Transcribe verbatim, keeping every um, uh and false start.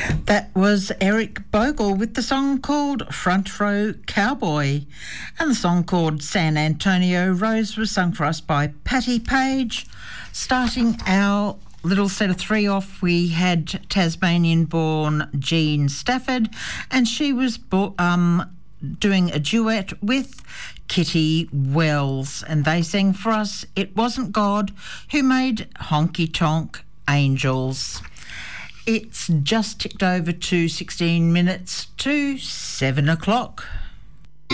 That was Eric Bogle with the song called Front Row Cowboy, and the song called San Antonio Rose was sung for us by Patty Page. Starting our little set of three off, we had Tasmanian-born Jean Stafford, and she was bo- um, doing a duet with Kitty Wells, and they sang for us It Wasn't God Who Made Honky Tonk Angels. It's just ticked over to sixteen minutes to seven o'clock.